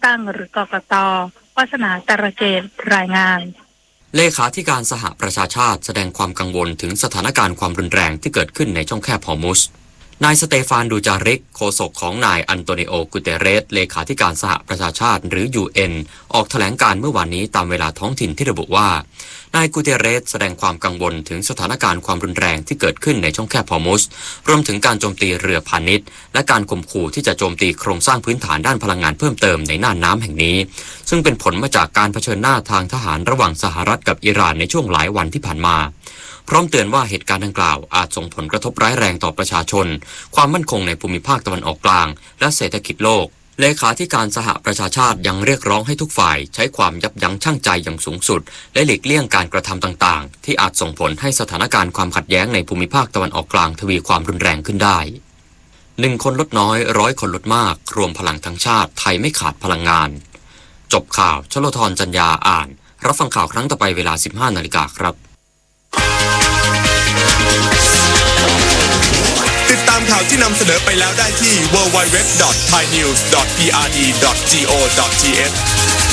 ตั้งหรือกกต.วาสนาตระเกตรายงานเลขาธิการสหประชาชาติแสดงความกังวลถึงสถานการณ์ความรุนแรงที่เกิดขึ้นในช่องแคบฮอร์มุซนายสเตฟานดูจาริกโฆษกของนายอันโตนิโอ กุเตเรสเลขาธิการสหประชาชาติหรือ UN ออกแถลงการเมื่อวานนี้ตามเวลาท้องถิ่นที่ระบุว่านายกุเตเรสแสดงความกังวลถึงสถานการณ์ความรุนแรงที่เกิดขึ้นในช่องแคบฮอร์มุซรวมถึงการโจมตีเรือพาณิชย์และการข่มขู่ที่จะโจมตีโครงสร้างพื้นฐานด้านพลังงานเพิ่มเติมในน่านน้ำแห่งนี้ซึ่งเป็นผลมาจากการเผชิญหน้าทางทหารระหว่างสหรัฐกับอิหร่านในช่วงหลายวันที่ผ่านมาพร้อมเตือนว่าเหตุการณ์ดังกล่าวอาจส่งผลกระทบร้ายแรงต่อประชาชนความมั่นคงในภูมิภาคตะวันออกกลางและเศรษฐกิจโลกเลขาธิการสหประชาชาติยังเรียกร้องให้ทุกฝ่ายใช้ความยับยั้งชั่งใจอย่างสูงสุดและหลีกเลี่ยงการกระทำต่างๆที่อาจส่งผลให้สถานการณ์ความขัดแย้งในภูมิภาคตะวันออกกลางทวีความรุนแรงขึ้นได้1 คนลดน้อย100 คนลดมากรวมพลังทั้งชาติไทยไม่ขาดพลังงานจบข่าวชลธรจัญญาอ่านรับฟังข่าวครั้งต่อไปเวลา 15:00 น.ครับติดตามข่าวที่นำเสนอไปแล้วได้ที่ www.thainews.prd.go.th